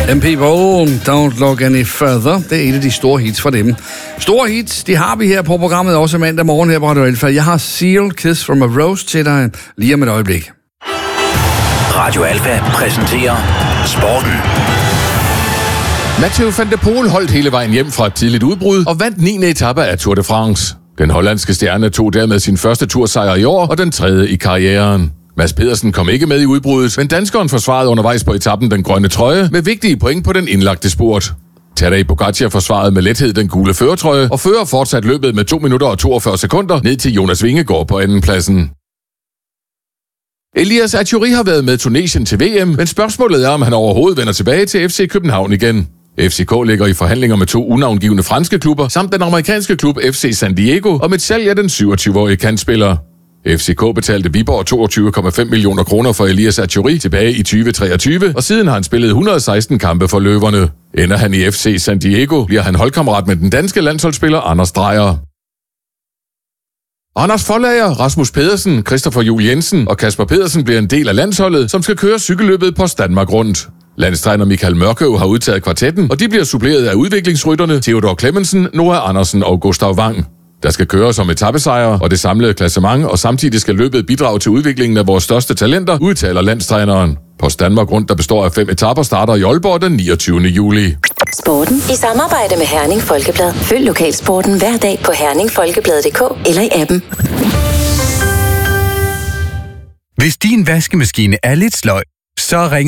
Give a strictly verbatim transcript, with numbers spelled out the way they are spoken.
M People, Don't Look Any Further. Det er et af de store hits fra dem. Store hits, de har vi her på programmet også mandag morgen her på Radio Alfa. Jeg har Seal, Kiss from a Rose til dig lige om et øjeblik. Radio Alfa præsenterer Sporten. Mathieu van der Poel holdt hele vejen hjem fra et tidligt udbrud og vandt niende etape af Tour de France. Den hollandske stjerne tog dermed sin første tursejr i år og den tredje i karrieren. Mads Pedersen kom ikke med i udbruddet, men danskeren forsvarede undervejs på etappen den grønne trøje med vigtige point på den indlagte spurt. Tadej Pogačar forsvarede med lethed den gule førertrøje og fører fortsat løbet med to minutter og toogfyrre sekunder ned til Jonas Vingegaard på andenpladsen. Elias Achouri har været med Tunesien til V M, men spørgsmålet er, om han overhovedet vender tilbage til F C København igen. F C K ligger i forhandlinger med to unavngivne franske klubber, samt den amerikanske klub F C San Diego, om et salg af den syvogtyve-årige kantspiller. F C K betalte Viborg toogtyve komma fem millioner kroner for Elias Achouri tilbage i tyve treogtyve, og siden har han spillet et hundrede og seksten kampe for løverne. Ender han i F C San Diego, bliver han holdkammerat med den danske landsholdsspiller Anders Dreyer. Anders Forlager, Rasmus Pedersen, Christopher Juhl Jensen og Kasper Pedersen bliver en del af landsholdet, som skal køre cykelløbet på Danmark rundt. Landstræner Michael Mørkøv har udtaget kvartetten, og de bliver suppleret af udviklingsrytterne Theodor Clemmensen, Noah Andersen og Gustav Wang. Der skal køres om etapesejre og det samlede klassement, og samtidig skal løbet bidrage til udviklingen af vores største talenter, udtaler landstræneren. Post Danmark rundt, der består af fem etaper, starter i Aalborg den niogtyvende juli. Sporten i samarbejde med Herning Folkeblad. Følg lokalsporten hver dag på herning folkeblad punktum d k eller i appen. Hvis din vaskemaskine er lidt sløj, så ringer